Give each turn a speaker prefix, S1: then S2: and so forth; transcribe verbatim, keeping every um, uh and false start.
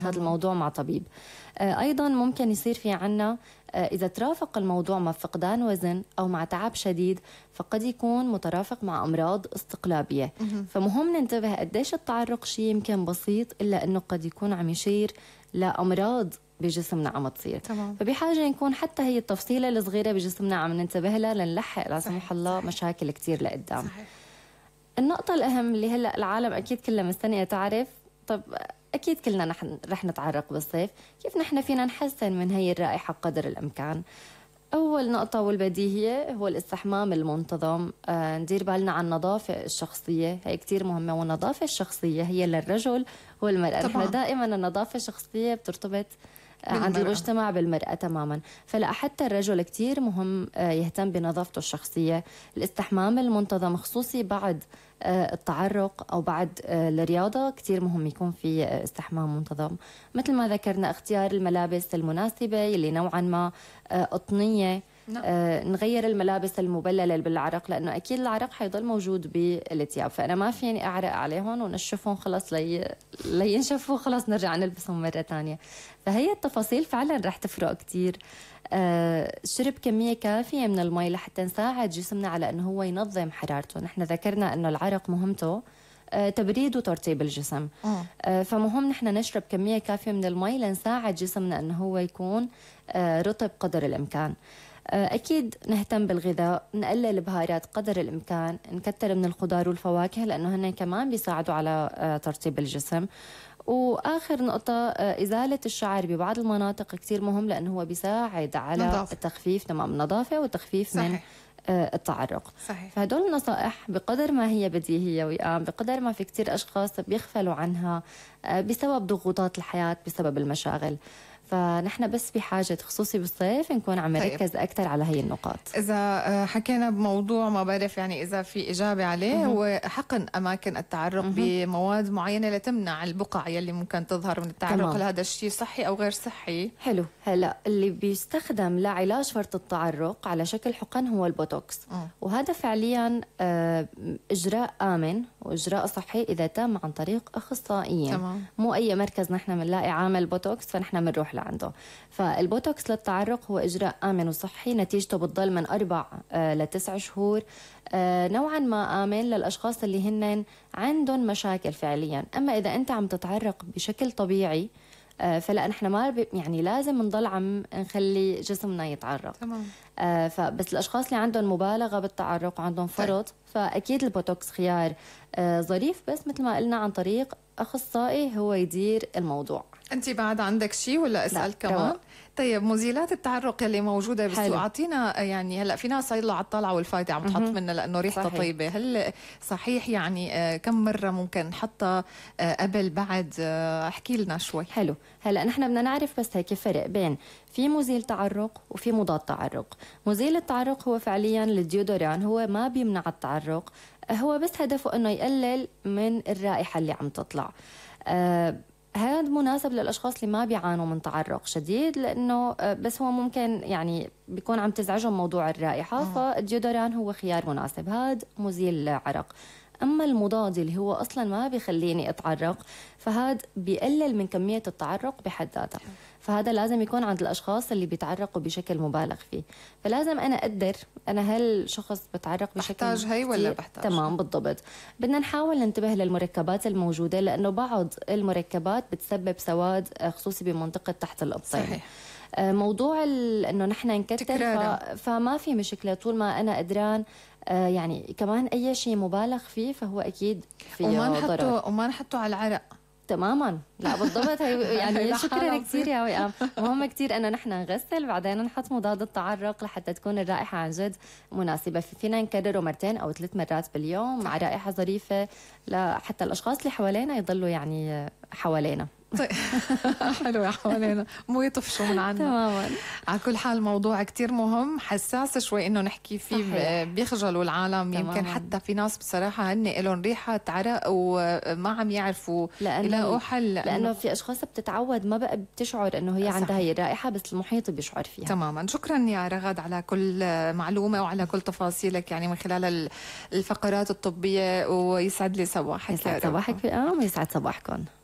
S1: هذا الموضوع مع طبيب. أيضا ممكن يصير في عنا إذا ترافق الموضوع مع فقدان وزن أو مع تعب شديد، فقد يكون مترافق مع أمراض استقلابية. فمهم ننتبه قديش التعرق شيء يمكن بسيط، إلا أنه قد يكون عم يشير لأمراض بجسمنا عم تصير.
S2: تمام.
S1: فبحاجة نكون حتى هي التفصيلة الصغيرة بجسمنا عم ننتبه لها لنلحق لا سمح الله صحيح. مشاكل كتير لقدام. صحيح. النقطة الأهم اللي هلأ العالم أكيد كلها مستنية تعرف، طب أكيد كلنا نحن رح نتعرق بالصيف، كيف نحن فينا نحسن من هي الرائحة قدر الإمكان؟ أول نقطة والبديهية هو الاستحمام المنتظم. آه ندير بالنا عن النظافة الشخصية، هي كتير مهمة، والنظافة الشخصية هي للرجل والمرأة. نحن دائما النظافة الشخصية بترتبط عند المجتمع بالمرأة تماما، فلا حتى الرجل كتير مهم يهتم بنظافته الشخصية. الاستحمام المنتظم خصوصي بعد التعرق أو بعد الرياضة كتير مهم يكون في استحمام منتظم. مثل ما ذكرنا اختيار الملابس المناسبة اللي نوعا ما قطنية. آه، نغير الملابس المبلله بالعرق، لانه اكيد العرق حيضل موجود بالثياب، فانا ما فيني اعرق عليهم ونشفهم خلص لي لينشفوا خلص نرجع نلبسهم مره ثانيه. فهي التفاصيل فعلا رح تفرق كثير. آه، شرب كميه كافيه من المي لحتى نساعد جسمنا على انه هو ينظم حرارته. نحن ذكرنا انه العرق مهمته تبريد وترطيب الجسم. آه. فمهم نحن نشرب كميه كافيه من المي لنساعد جسمنا انه هو يكون رطب قدر الامكان. أكيد نهتم بالغذاء، نقلل البهارات قدر الإمكان، نكتر من الخضار والفواكه لأنه هن كمان بيساعدوا على ترطيب الجسم. وآخر نقطة إزالة الشعر ببعض المناطق كتير مهم، لأنه هو بيساعد على نظافة. التخفيف تمام النظافة والتخفيف صحيح. من التعرق. صحيح. فهدول النصائح بقدر ما هي بديهية ويقام، بقدر ما في كتير أشخاص بيغفلوا عنها بسبب ضغوطات الحياة، بسبب المشاغل. فنحن بس بحاجة خصوصي بالصيف نكون عم نركز طيب. أكثر على هي النقاط.
S2: إذا حكينا بموضوع ما بعرف يعني إذا في إجابة عليه، هو حقن أماكن التعرق مه. بمواد معينة لتمنع البقع يلي ممكن تظهر من التعرق، هل هذا الشيء صحي أو غير صحي؟
S1: حلو. هلا اللي بيستخدم لعلاج فرط التعرق على شكل حقن هو البوتوكس. م. وهذا فعليا إجراء آمن وإجراء صحي إذا تم عن طريق أخصائيين. تمام. مو أي مركز نحن بنلاقي عامل بوتوكس فنحن بنروح عنده. فالبوتوكس للتعرق هو إجراء آمن وصحي، نتيجته بتضل من أربع آه لتسع شهور، آه نوعا ما آمن للأشخاص اللي هن عندهم مشاكل فعليا. أما إذا أنت عم تتعرق بشكل طبيعي آه فلا نحن ما يعني لازم نضل عم نخلي جسمنا يتعرق. تمام. آه فبس الأشخاص اللي عندهم مبالغة بالتعرق وعندهم فرط فأكيد البوتوكس خيار آه ظريف، بس مثل ما قلنا عن طريق أخصائي هو يدير الموضوع.
S2: أنت بعد عندك شيء ولا أسأل كمان؟ رواق. طيب مزيلات التعرق اللي موجودة بالسوق أعطينا، يعني هلا في ناس صايله على الطالعة والفايتة عم تحط منها لأنه ريحتها طيبة، هل صحيح يعني كم مرة ممكن نحطها قبل بعد؟ احكي لنا شوي.
S1: حلو. هلا نحن بدنا نعرف بس هيك فرق بين في مزيل تعرق وفي مضاد تعرق. مزيل التعرق هو فعليا الديودوران، هو ما بيمنع التعرق، هو بس هدفه انه يقلل من الرائحة اللي عم تطلع. أه هذا مناسب للأشخاص اللي ما بيعانوا من تعرق شديد، لأنه بس هو ممكن يعني بيكون عم تزعجهم موضوع الرائحة. آه. فالديودوران هو خيار مناسب، هذا مزيل عرق. أما المضاد اللي هو أصلا ما بيخليني أتعرق فهذا بيقلل من كمية التعرق بحد ذاتها. فهذا لازم يكون عند الأشخاص اللي بيتعرقوا بشكل مبالغ فيه. فلازم أنا أقدر أنا هل شخص بتعرق بشكل
S2: بحتاج هي ولا بحتاج؟
S1: تمام بالضبط. بدنا نحاول ننتبه للمركبات الموجودة، لأنه بعض المركبات بتسبب سواد خصوصي بمنطقة تحت الإبطين. صحيح. موضوع انه نحن نكتر ف... فما في مشكله طول ما انا قدران. آه يعني كمان اي شيء مبالغ فيه فهو اكيد فيه
S2: وما
S1: ضرر.
S2: نحطه وما نحطه على العرق
S1: تماما. لا بالضبط. هي يعني شكرا كثير يا وئام. مهم كثير انه نحن نغسل بعدين نحط مضاد التعرق لحتى تكون الرائحه عن جد مناسبه. فينا نكرره مرتين او ثلاث مرات باليوم مع رائحه ظريفه لحتى الاشخاص اللي حوالينا يضلوا يعني حوالينا.
S2: طيب حلو يا حوالينا مو يطفشوا من عنا.
S1: تماما.
S2: على كل حال موضوع كتير مهم، حساس شوي انه نحكي فيه. صحيح. بيخجلوا العالم. تماما. يمكن حتى في ناس بصراحه هن لهم ريحه عرق وما عم يعرفوا يلاقوا حل،
S1: لانه, لأنه في اشخاص بتتعود ما بقى بتشعر انه هي عندها هي الرائحه، بس المحيط بيشعر فيها.
S2: تماما. شكرا يا رغد على كل معلومه وعلى كل تفاصيلك يعني من خلال الفقرات الطبيه، ويسعد لي صباحك.
S1: يسعد صباحك ويسعد صباحكم.